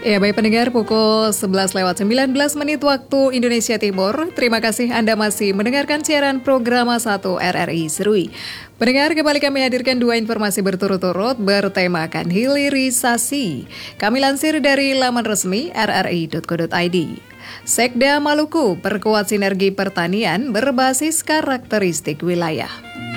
Ya, baik pendengar, pukul 11:19 waktu Indonesia Timur. Terima kasih Anda masih mendengarkan siaran program 1 RRI Serui. Pendengar, kembali kami hadirkan dua informasi berturut-turut bertemakan hilirisasi. Kami lansir dari laman resmi rri.co.id. Sekda Maluku perkuat sinergi pertanian berbasis karakteristik wilayah.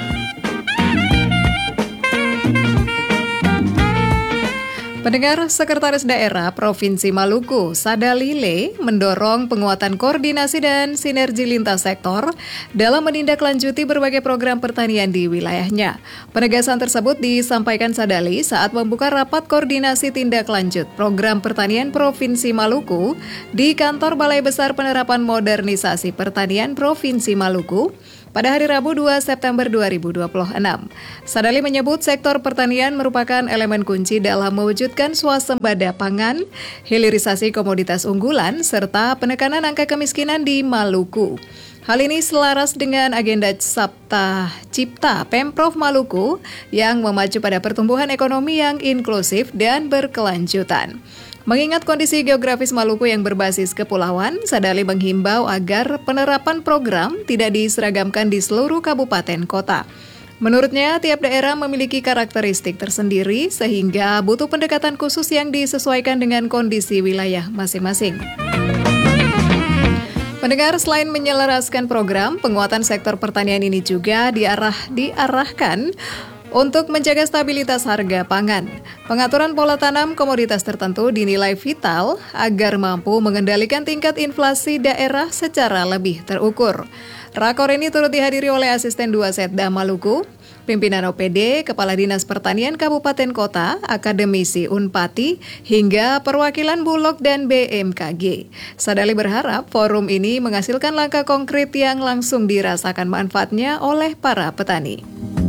Pendengar, Sekretaris Daerah Provinsi Maluku, Sadalile, mendorong penguatan koordinasi dan sinergi lintas sektor dalam menindaklanjuti berbagai program pertanian di wilayahnya. Penegasan tersebut disampaikan Sadali saat membuka rapat koordinasi tindak lanjut program pertanian Provinsi Maluku di kantor Balai Besar Penerapan Modernisasi Pertanian Provinsi Maluku pada hari Rabu 2 September 2026. Sadali menyebut sektor pertanian merupakan elemen kunci dalam mewujudkan swasembada pangan, hilirisasi komoditas unggulan, serta penekanan angka kemiskinan di Maluku. Hal ini selaras dengan agenda Sabta Cipta Pemprov Maluku yang memacu pada pertumbuhan ekonomi yang inklusif dan berkelanjutan. Mengingat kondisi geografis Maluku yang berbasis kepulauan, Sadali menghimbau agar penerapan program tidak diseragamkan di seluruh kabupaten kota. Menurutnya, tiap daerah memiliki karakteristik tersendiri sehingga butuh pendekatan khusus yang disesuaikan dengan kondisi wilayah masing-masing. Pendengar, selain menyelaraskan program, penguatan sektor pertanian ini juga diarahkan untuk menjaga stabilitas harga pangan. Pengaturan pola tanam komoditas tertentu dinilai vital agar mampu mengendalikan tingkat inflasi daerah secara lebih terukur. Rakor ini turut dihadiri oleh Asisten 2 Setda Maluku, pimpinan OPD, Kepala Dinas Pertanian Kabupaten Kota, akademisi Unpati, hingga perwakilan Bulog dan BMKG. Sadali berharap forum ini menghasilkan langkah konkret yang langsung dirasakan manfaatnya oleh para petani.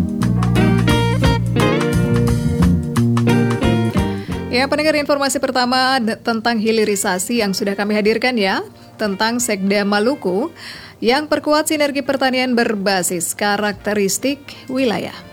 Ya, pendengar, informasi pertama tentang hilirisasi yang sudah kami hadirkan ya, tentang Sekda Maluku yang perkuat sinergi pertanian berbasis karakteristik wilayah.